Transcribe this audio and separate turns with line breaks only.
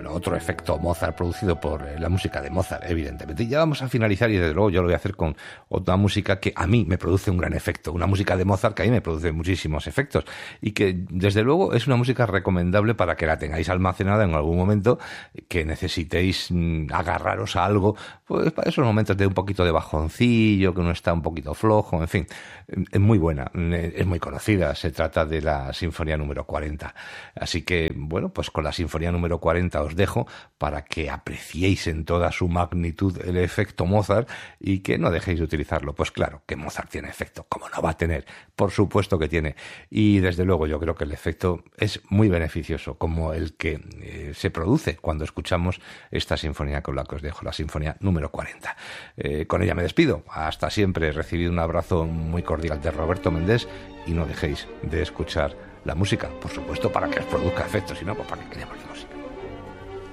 bueno, otro efecto Mozart producido por la música de Mozart, evidentemente. Y ya vamos a finalizar, y desde luego yo lo voy a hacer con otra música que a mí me produce un gran efecto, una música de Mozart que a mí me produce muchísimos efectos y que desde luego es una música recomendable para que la tengáis almacenada en algún momento que necesitéis agarraros a algo, pues para esos momentos de un poquito de bajoncillo, que uno está un poquito flojo, en fin, es muy buena, es muy conocida, se trata de la Sinfonía número 40. Así que, bueno, pues con la Sinfonía número 40 os dejo para que apreciéis en toda su magnitud el efecto Mozart y que no dejéis de utilizarlo. Pues claro, que Mozart tiene efecto, ¿cómo no va a tener? Por supuesto que tiene. Y desde luego yo creo que el efecto es muy beneficioso, como el que se produce cuando escuchamos esta sinfonía con la que os dejo, la Sinfonía número 40. Con ella me despido. Hasta siempre. Recibido un abrazo muy cordial de Roberto Méndez y no dejéis de escuchar la música, por supuesto, para que os produzca efectos, si no, pues para que queremos música.